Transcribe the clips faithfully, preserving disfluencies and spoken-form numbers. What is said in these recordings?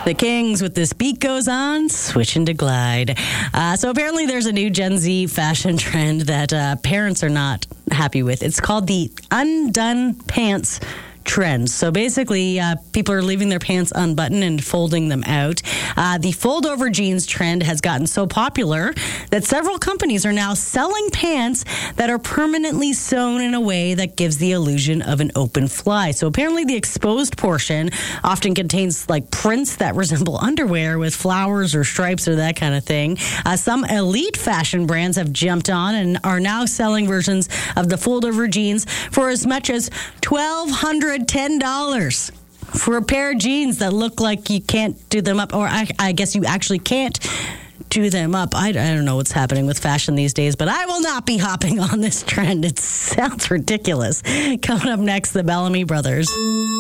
The Kings with This Beat Goes On, switching to Glide. Uh, so apparently there's a new Gen Z fashion trend that uh, parents are not happy with. It's called the undone pants trend. So basically, uh, people are leaving their pants unbuttoned and folding them out. Uh, the fold-over jeans trend has gotten so popular that several companies are now selling pants that are permanently sewn in a way that gives the illusion of an open fly. So apparently the exposed portion often contains like prints that resemble underwear with flowers or stripes or that kind of thing. Uh, some elite fashion brands have jumped on and are now selling versions of the fold-over jeans for as much as twelve hundred ten dollars for a pair of jeans that look like you can't do them up, or I, I guess you actually can't do them up. I, I don't know what's happening with fashion these days, but I will not be hopping on this trend. It sounds ridiculous. Coming up next, the Bellamy Brothers.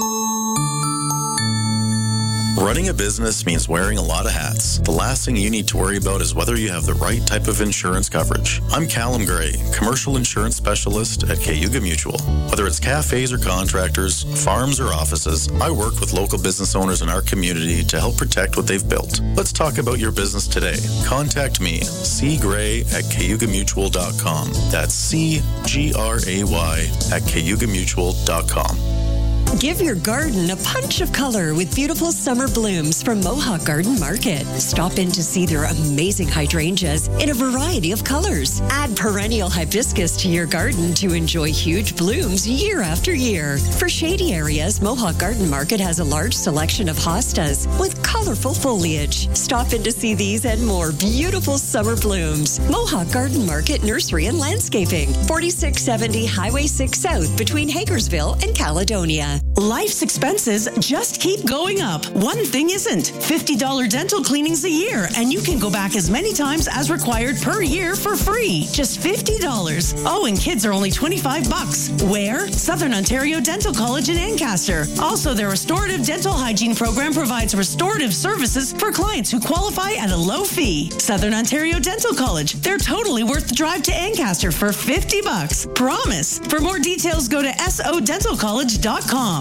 Running a business means wearing a lot of hats. The last thing you need to worry about is whether you have the right type of insurance coverage. I'm Callum Gray, commercial insurance specialist at Cayuga Mutual. Whether it's cafes or contractors, farms or offices, I work with local business owners in our community to help protect what they've built. Let's talk about your business today. Contact me, c gray at cayuga mutual dot com. That's C G R A Y at cayuga mutual dot com. Give your garden a punch of color with beautiful summer blooms from Mohawk Garden Market. Stop in to see their amazing hydrangeas in a variety of colors. Add perennial hibiscus to your garden to enjoy huge blooms year after year. For shady areas, Mohawk Garden Market has a large selection of hostas with colorful foliage. Stop in to see these and more beautiful summer blooms. Mohawk Garden Market Nursery and Landscaping, forty-six seventy Highway six South between Hagersville and Caledonia. Life's expenses just keep going up. One thing isn't. fifty dollars dental cleanings a year, and you can go back as many times as required per year for free. Just fifty dollars. Oh, and kids are only twenty-five bucks. Where? Southern Ontario Dental College in Ancaster. Also, their restorative dental hygiene program provides restorative services for clients who qualify at a low fee. Southern Ontario Dental College. They're totally worth the drive to Ancaster for fifty bucks. Promise. For more details, go to s o dental college dot com.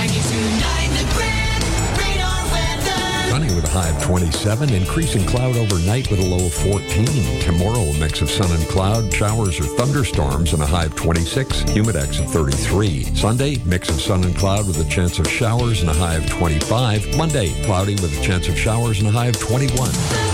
Sunny with a high of twenty-seven, increasing cloud overnight with a low of fourteen. Tomorrow, a mix of sun and cloud, showers or thunderstorms and a high of twenty-six, humidex of thirty-three. Sunday, mix of sun and cloud with a chance of showers and a high of twenty-five. Monday, cloudy with a chance of showers and a high of twenty-one.